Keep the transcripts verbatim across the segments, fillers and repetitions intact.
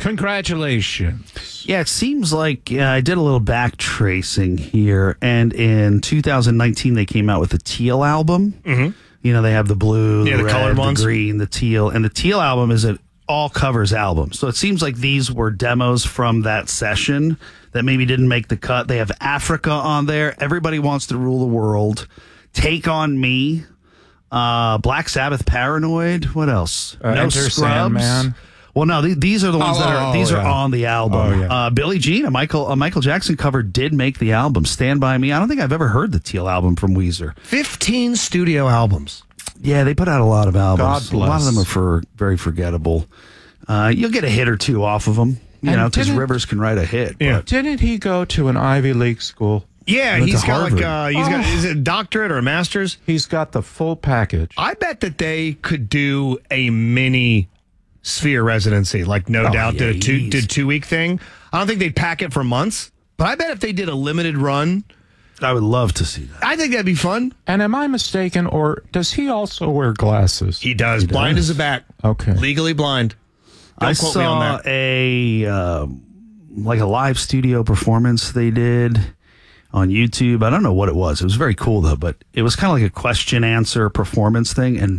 Congratulations. Yeah, it seems like uh, I did a little back tracing here, and in two thousand nineteen they came out with the Teal album. Mm-hmm. You know, they have the blue, yeah, the, the red, colored the ones. green, the teal, and the Teal album is an all covers album. So it seems like these were demos from that session that maybe didn't make the cut. They have Africa on there. Everybody Wants to Rule the World. Take on Me. Uh, Black Sabbath, Paranoid. What else? Uh, no Enter Scrubs. Sandman. Well, no, th- these are the ones Oh, that are oh, these yeah. are on the album. Oh, yeah. uh, Billie Jean, a Michael a Michael Jackson cover, did make the album. Stand By Me. I don't think I've ever heard the Teal album from Weezer. Fifteen studio albums. Yeah, they put out a lot of albums. God A lot of bless. them are for very forgettable. Uh, you'll get a hit or two off of them, you And know, because didn't- Rivers can write a hit. Yeah. but- Didn't he go to an Ivy League school? Yeah, Went he's to got like Harvard. uh, he's got is it a doctorate or a master's? He's got the full package. I bet that they could do a mini Sphere residency, like No Oh, Doubt yeah, did a two easy. did two week thing. I don't think they'd pack it for months, but I bet if they did a limited run, I would love to see that. I think that'd be fun. And am I mistaken, or does he also wear glasses? He does. blind does. as a bat. Okay. Legally blind. Don't I quote me on saw that. a uh, like a live studio performance they did on YouTube. I don't know what it was. It was very cool though, but it was kind of like a question answer performance thing. And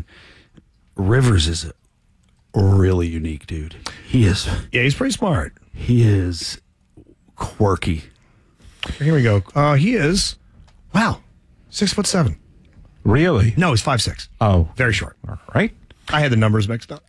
Rivers is a really unique dude. He is. Yeah, he's pretty smart. He is quirky. Here we go. Uh, he is, wow, six foot seven. Really? No, he's five six. Oh, Very short. all right. I had the numbers mixed up.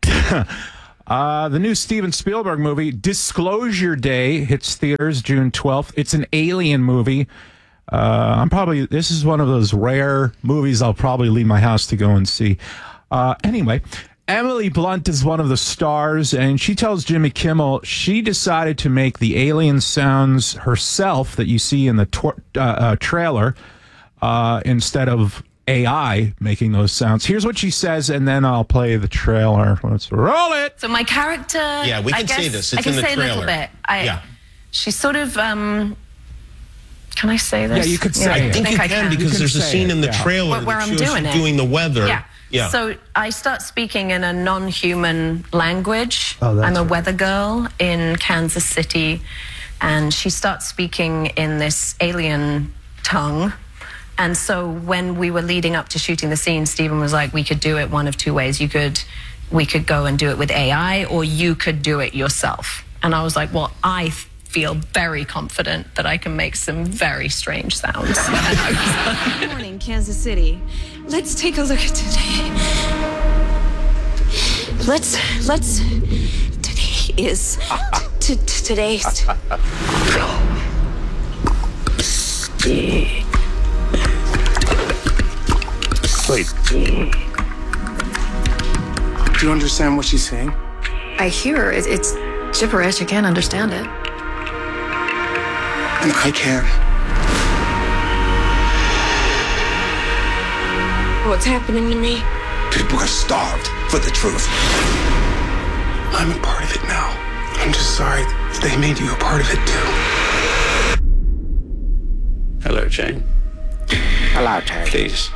Uh, the new Steven Spielberg movie, Disclosure Day, hits theaters June twelfth. It's an alien movie. Uh, I'm probably, this is one of those rare movies I'll probably leave my house to go and see. Uh, anyway, Emily Blunt is one of the stars, and she tells Jimmy Kimmel she decided to make the alien sounds herself that you see in the tor- uh, uh, trailer uh, instead of A I making those sounds. Here's what she says, and then I'll play the trailer. Let's roll it. So my character, Yeah, we I can guess, see this. It's I can in the say a little trailer. bit. I, Yeah. She's sort of, um, can I say this? Yeah, you could say I it. I think you I can because can there's a say scene it, in the yeah. trailer Where- where that I'm shows doing you it. doing the weather. Yeah. Yeah. So I start speaking in a non-human language. Oh, that's I'm a right. weather girl in Kansas City, and she starts speaking in this alien tongue. And so when we were leading up to shooting the scene, Stephen was like, we could do it one of two ways. You could, we could go and do it with A I, or you could do it yourself. And I was like, well, I feel very confident that I can make some very strange sounds. And I was Good morning, Kansas City. Let's take a look at today. Let's, let's, today is, t- t- today's. Wait. Do you understand what she's saying? I hear her. It, it's gibberish. I can't understand it. And I can. What's happening to me? People are starved for the truth. I'm a part of it now. I'm just sorry that they made you a part of it too. Hello, Jane. Hello, Terry. Please.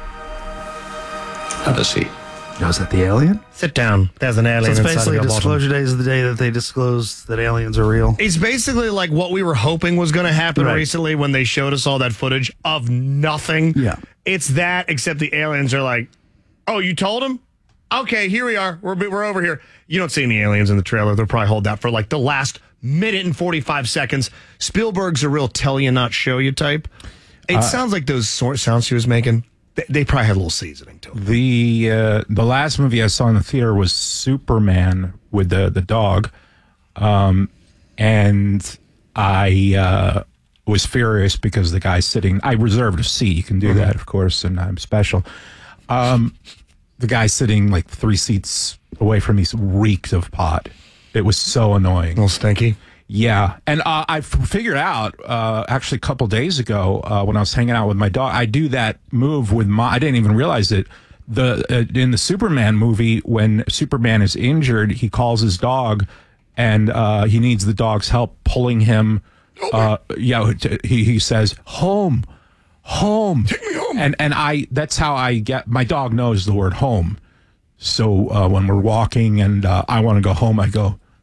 Have a seat. Now, is that the alien? Sit down. There's an So alien it's inside basically of your bottom. Disclosure Day is the day that they disclose that aliens are real. It's basically like what we were hoping was going to happen Right. recently when they showed us all that footage of nothing. Yeah. It's that, except the aliens are like, oh, you told him? Okay, here we are. We're, we're over here. You don't see any aliens in the trailer. They'll probably hold that for like the last minute and forty-five seconds. Spielberg's a real tell you not show you type. It Uh, sounds like those sort sounds she was making, they, they probably had a little seasoning to them. The uh, the last movie I saw in the theater was Superman with the the dog, um, and I uh, was furious because the guy sitting. I reserved a seat. You can do that, of course, and I'm special. Um, the guy sitting like three seats away from me reeked of pot. It was so annoying. A little stinky. Yeah, and uh, I f- figured out uh, actually a couple days ago uh, when I was hanging out with my dog. I do that move with my. I didn't even realize it. The uh, in the Superman movie, when Superman is injured, he calls his dog, and uh, he needs the dog's help pulling him. Uh, yeah, t- he he says home, home. Take me home. And and I that's how I get. My dog knows the word home. So uh, when we're walking and uh, I want to go home, I go,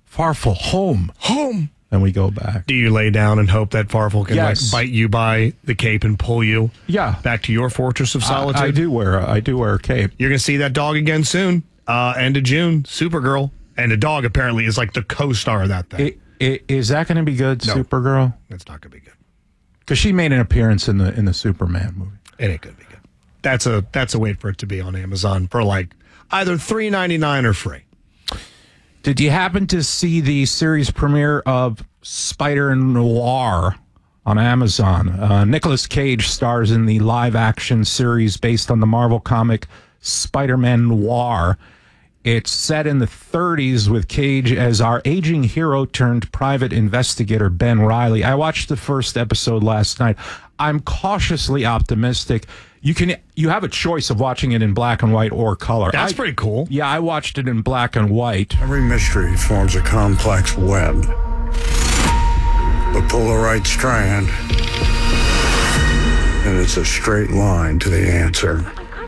Farfel, home. Home. And we go back. Do you lay down and hope that Farfel can Yes. like bite you by the cape and pull you Yeah. back to your fortress of solitude? I, I do wear a, I do wear a cape. You're going to see that dog again soon. Uh, end of June, Supergirl. And the dog apparently is like the co-star of that thing. It, it, is that going to be good, No. Supergirl? That's not going to be good. Because she made an appearance in the in the Superman movie. It ain't going to be good. That's a that's a wait for it to be on Amazon for like either three ninety-nine or free. Did you happen to see the series premiere of Spider Noir on Amazon? Uh, Nicolas Cage stars in the live-action series based on the Marvel comic Spider-Man Noir. It's set in the thirties with Cage as our aging hero turned private investigator Ben Reilly. I watched the first episode last night. I'm cautiously optimistic. You can you have a choice of watching it in black and white or color. That's I- pretty cool. Yeah, I watched it in black and white. Every mystery forms a complex web. But pull the right strand, and it's a straight line to the answer.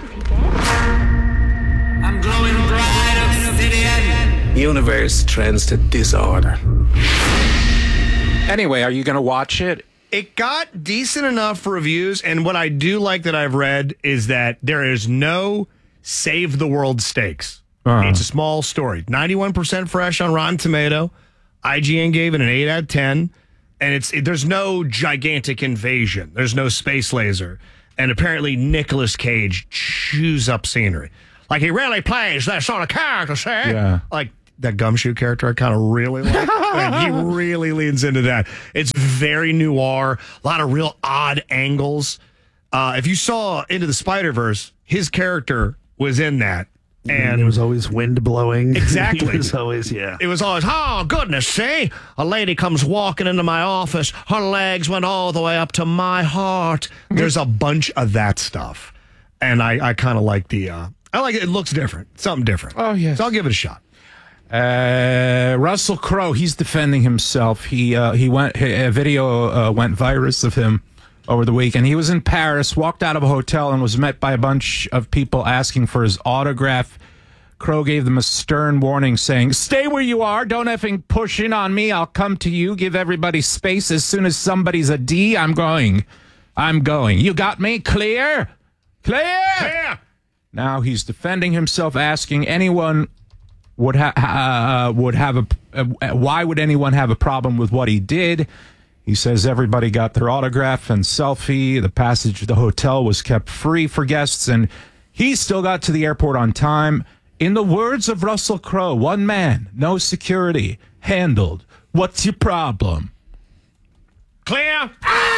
I'm glowing bright, obsidian. Universe trends to disorder. Anyway, are you going to watch it? It got decent enough reviews, and what I do like that I've read is that there is no save the world stakes. Uh-huh. It's a small story. ninety-one percent fresh on Rotten Tomato. I G N gave it an eight out of ten, and it's it, there's no gigantic invasion. There's no space laser, and apparently Nicolas Cage chews up scenery. Like he really plays that sort of character, say? Yeah. Like that Gumshoe character I kind of really like. Like, he really leans into that. It's very noir, a lot of real odd angles. Uh, if you saw Into the Spider-Verse, his character was in that. And there was always wind blowing. Exactly. It was always, yeah. it was always, oh, goodness, see? A lady comes walking into my office. Her legs went all the way up to my heart. There's a bunch of that stuff. And I, I kind of like the, uh, I like it. It looks different. Something different. Oh, yes. So I'll give it a shot. Uh, Russell Crowe, he's defending himself. He uh, he went a video uh, went virus of him over the weekend. He was in Paris, walked out of a hotel, and was met by a bunch of people asking for his autograph. Crowe gave them a stern warning, saying, "Stay where you are. Don't effing push in on me. I'll come to you. Give everybody space. As soon as somebody's a D, I'm going. I'm going. You got me? Clear? Clear? Yeah. Now he's defending himself, asking anyone would ha- uh, would have a uh, why would anyone have a problem with what he did. He says everybody got their autograph and selfie. The passage to the hotel was kept free for guests, and he still got to the airport on time. In the words of Russell Crowe, one man, no security, handled. What's your problem? Clear.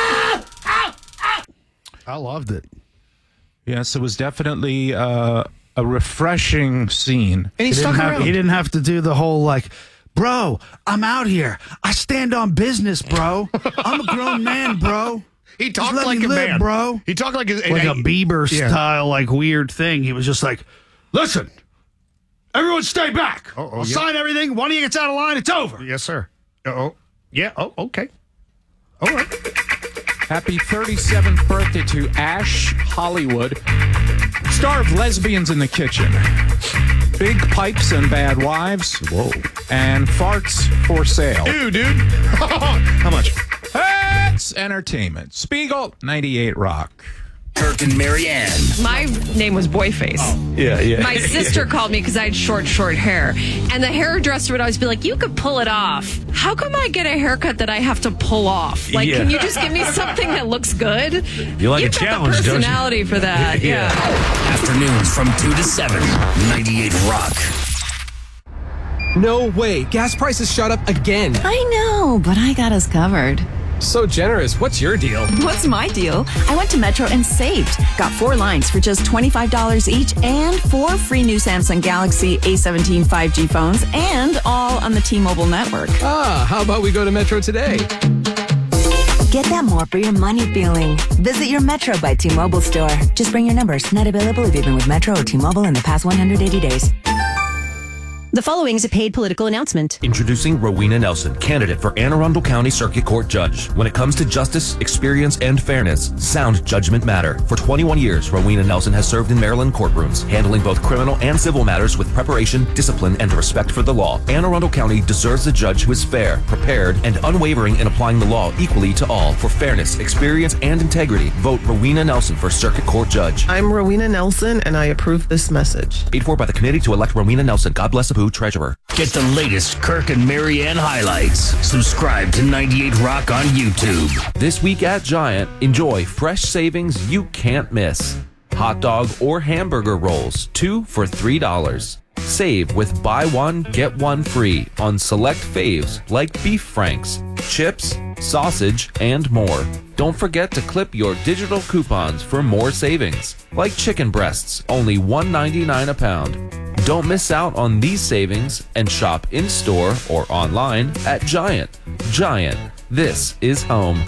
I loved it. Yes, it was definitely uh, a refreshing scene. And he He stuck didn't, have, around. he didn't have to do the whole like, bro, I'm out here. I stand on business, bro. I'm a grown man, bro. He Just talked let like me a live, man, bro. He talked like a, Like a Bieber Yeah. style, like weird thing. He was just like, listen, everyone stay back. Oh, oh, I'll yeah. sign everything. One of you gets out of line, it's over. Yes, sir. Oh, yeah. Oh, okay. All right. Happy thirty-seventh birthday to Ash Hollywood, star of Lesbians in the Kitchen, Big Pipes and Bad Wives, whoa, and Farts for Sale. Ew, dude. How much? That's entertainment. Spiegel, ninety-eight Rock. Kirk and Marianne. My name was Boyface. Yeah, yeah. My sister called me because I had short, short hair. And the hairdresser would always be like, you could pull it off. How come I get a haircut that I have to pull off? Like, Yeah. can you just give me something that looks good? You like a You've got challenge, the don't you? personality for that. Yeah. Afternoons from two to seven. ninety-eight Rock. No way. Gas prices shot up again. I know, but I got us covered. So generous. What's your deal? What's my deal? I went to Metro and saved. Got four lines for just twenty-five dollars each and four free new Samsung Galaxy A seventeen five G phones and all on the T-Mobile network. Ah, how about we go to Metro today? Get that more for your money feeling. Visit your Metro by T-Mobile store. Just bring your numbers. Not available if you've been with Metro or T-Mobile in the past one hundred eighty days. The following is a paid political announcement. Introducing Rowena Nelson, candidate for Anne Arundel County Circuit Court Judge. When it comes to justice, experience, and fairness, sound judgment matter. For twenty-one years, Rowena Nelson has served in Maryland courtrooms, handling both criminal and civil matters with preparation, discipline, and respect for the law. Anne Arundel County deserves a judge who is fair, prepared, and unwavering in applying the law equally to all. For fairness, experience, and integrity, vote Rowena Nelson for Circuit Court Judge. I'm Rowena Nelson, and I approve this message. Paid for by the committee to elect Rowena Nelson. God bless the Treasurer. Get the latest Kirk and Marianne highlights. Subscribe to ninety-eight Rock on YouTube. This week at Giant, enjoy fresh savings you can't miss. Hot dog or hamburger rolls, two for three dollars. Save with buy one, get one free on select faves like beef franks, chips, sausage, and more. Don't forget to clip your digital coupons for more savings, like chicken breasts, only one ninety-nine a pound. Don't miss out on these savings and shop in-store or online at Giant. Giant, this is home.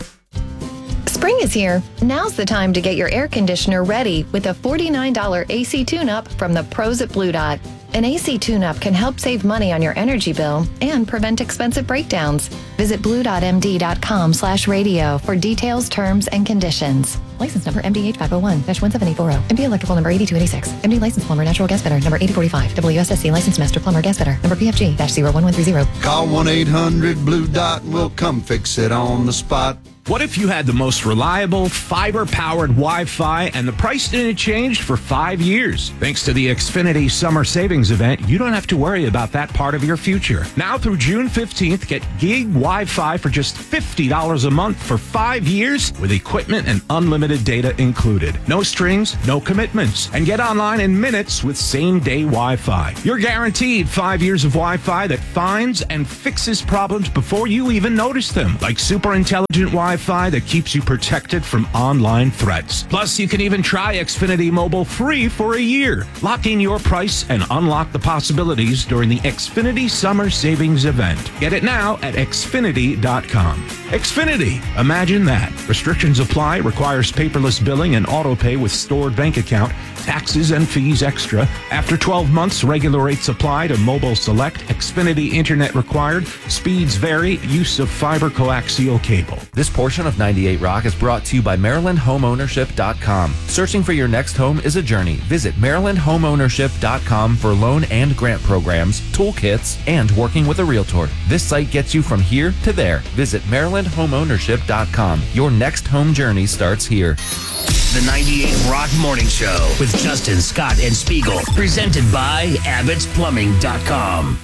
Spring is here. Now's the time to get your air conditioner ready with a forty-nine dollars A C tune-up from the pros at Blue Dot. An A C tune-up can help save money on your energy bill and prevent expensive breakdowns. Visit blue dot m d dot com slash radio for details, terms, and conditions. License number M D H five oh one dash one seven eight four zero. M D electrical number eighty-two eighty-six. M D license plumber natural gas fitter number eighty forty-five. W S S C license master plumber gas fitter number P F G zero one one three zero. Call one eight hundred blue dot and we'll come fix it on the spot. What if you had the most reliable, fiber-powered Wi-Fi and the price didn't change for five years? Thanks to the Xfinity Summer Savings Event, you don't have to worry about that part of your future. Now through June fifteenth, get gig Wi-Fi for just fifty dollars a month for five years with equipment and unlimited data included. No strings, no commitments. And get online in minutes with same-day Wi-Fi. You're guaranteed five years of Wi-Fi that finds and fixes problems before you even notice them, like super intelligent Wi-Fi that keeps you protected from online threats. Plus, you can even try Xfinity Mobile free for a year. Lock in your price and unlock the possibilities during the Xfinity Summer Savings Event. Get it now at xfinity dot com. Xfinity, imagine that. Restrictions apply, requires paperless billing and auto pay with stored bank account, taxes and fees extra. After twelve months, regular rates apply to Mobile Select. Xfinity Internet required. Speeds vary. Use of fiber coaxial cable. This portion of ninety-eight Rock is brought to you by Maryland Home Ownership dot com. Searching for your next home is a journey. Visit Maryland Home Ownership dot com for loan and grant programs, toolkits, and working with a realtor. This site gets you from here to there. Visit Maryland Home Ownership dot com. Your next home journey starts here. The ninety-eight Rock Morning Show with Justin, Scott, and Spiegel. Presented by Abbott's Plumbing dot com.